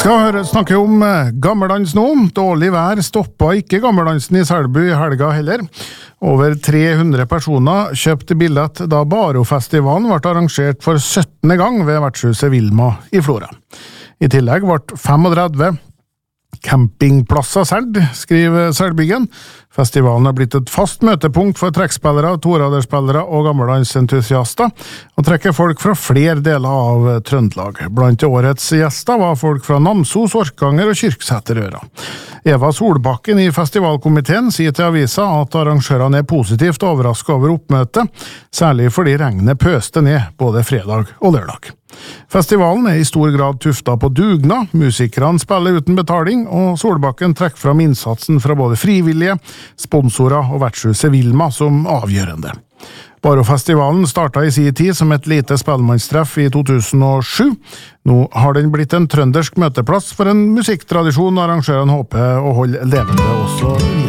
Skal snakke om gammeldans nå. Dårlig vær stoppet ikke gammeldansen i Selbu i helga heller. Over 300 personer kjøpte billett da Barofestivalen ble arrangert for 17. gang ved vertshuset Vilma i Flora. I tillegg ble 35 campingplasser solgt, skriver Selbyggen. Festivalen har blitt et fast møtepunkt for trekkspillere, toraderspillere og gammeldansentusiaster, og trekker folk fra flere deler av Trøndelag. Blant årets gjester var folk fra Namsos, Orkanger og Kyrksæterøra. Eva Solbakken i festivalkomiteen sier til avisa at arrangørene er positivt overrasket over oppmøtet, særlig fordi regnet pøste ned både fredag og lørdag. Festivalen er i stor grad tufta på dugnad, musikerne spiller uten betaling, og Solbakken trekker fram innsatsen fra både frivillige, sponsorer og vertshuset Vilma som avgjørende. Barofestivalen startet i sin tid som et lite spellemannstreff i 2007. Nå har den blitt en trøndersk møteplass for en musikktradisjon arrangøren håper å holde levende også videre.